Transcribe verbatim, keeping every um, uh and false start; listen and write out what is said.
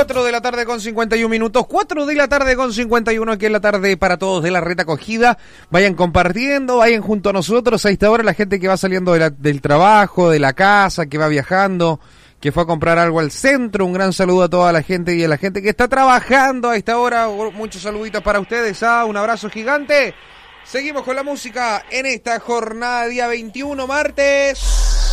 cuatro de la tarde con cincuenta y un minutos, cuatro de la tarde con cincuenta y uno aquí en la tarde para todos de la Red Acogida. Vayan compartiendo, vayan junto a nosotros a esta hora, la gente que va saliendo de la, del trabajo, de la casa, que va viajando, que fue a comprar algo al centro. Un gran saludo a toda la gente y a la gente que está trabajando a esta hora. Muchos saluditos para ustedes, ¿ah? Un abrazo gigante. Seguimos con la música en esta jornada día veintiuno, martes.